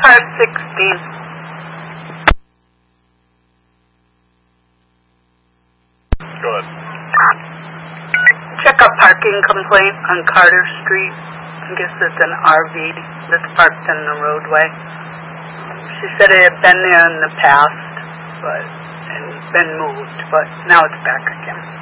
car 16. Go ahead. Check a parking complaint on Carter Street. I guess it's an RV that's parked in the roadway. She said it had been there in the past, and been moved, but now it's back again.